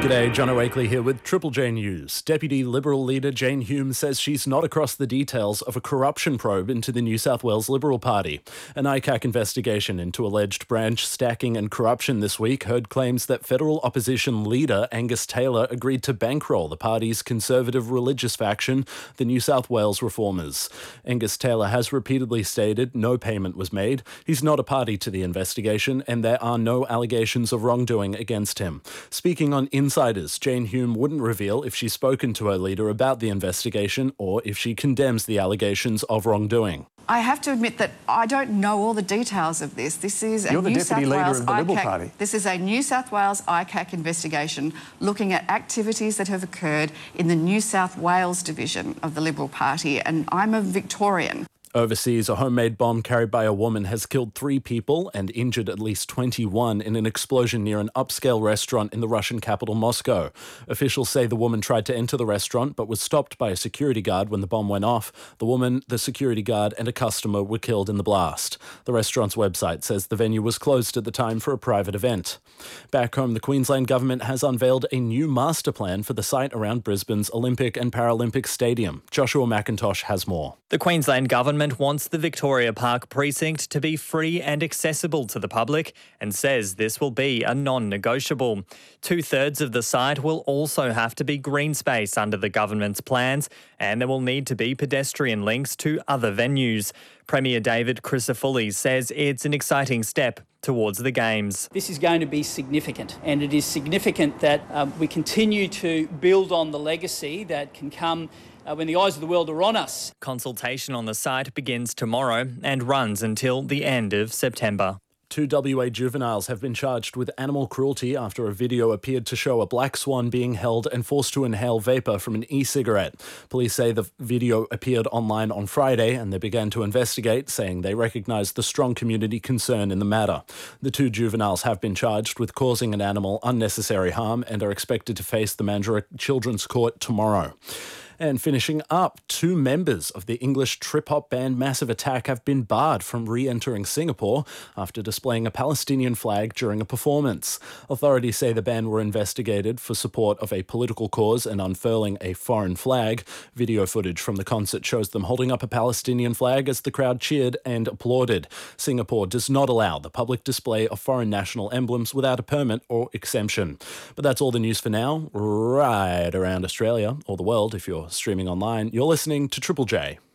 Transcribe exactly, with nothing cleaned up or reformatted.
G'day, John O'Wakely here with Triple J News. Deputy Liberal leader Jane Hume says she's not across the details of a corruption probe into the New South Wales Liberal Party. An I C A C investigation into alleged branch stacking and corruption this week heard claims that federal opposition leader Angus Taylor agreed to bankroll the party's conservative religious faction, the New South Wales Reformers. Angus Taylor has repeatedly stated no payment was made. He's not a party to the investigation and there are no allegations of wrongdoing against him. Speaking on Insiders, Jane Hume wouldn't reveal if she's spoken to her leader about the investigation or if she condemns the allegations of wrongdoing. I have to admit that I don't know all the details of this. This is a You're the New deputy South leader Wales of the Liberal I C A C, Party. This is a New South Wales I C A C investigation looking at activities that have occurred in the New South Wales division of the Liberal Party, and I'm a Victorian. Overseas, a homemade bomb carried by a woman has killed three people and injured at least twenty-one in an explosion near an upscale restaurant in the Russian capital, Moscow. Officials say the woman tried to enter the restaurant but was stopped by a security guard when the bomb went off. The woman, the security guard and a customer were killed in the blast. The restaurant's website says the venue was closed at the time for a private event. Back home, the Queensland government has unveiled a new master plan for the site around Brisbane's Olympic and Paralympic Stadium. Joshua McIntosh has more. The Queensland government wants the Victoria Park precinct to be free and accessible to the public and says this will be a non-negotiable. Two-thirds of the site will also have to be green space under the government's plans, and there will need to be pedestrian links to other venues. Premier David Crisafulli says it's an exciting step towards the Games. This is going to be significant, and it is significant that um, we continue to build on the legacy that can come Uh, when the eyes of the world are on us. Consultation on the site begins tomorrow and runs until the end of September. Two W A juveniles have been charged with animal cruelty after a video appeared to show a black swan being held and forced to inhale vapour from an e-cigarette. Police say the video appeared online on Friday and they began to investigate, saying they recognised the strong community concern in the matter. The two juveniles have been charged with causing an animal unnecessary harm and are expected to face the Mandurah Children's Court tomorrow. And finishing up, two members of the English trip-hop band Massive Attack have been barred from re-entering Singapore after displaying a Palestinian flag during a performance. Authorities say the band were investigated for support of a political cause and unfurling a foreign flag. Video footage from the concert shows them holding up a Palestinian flag as the crowd cheered and applauded. Singapore does not allow the public display of foreign national emblems without a permit or exemption. But that's all the news for now, right around Australia or the world if you're streaming online. You're listening to Triple J.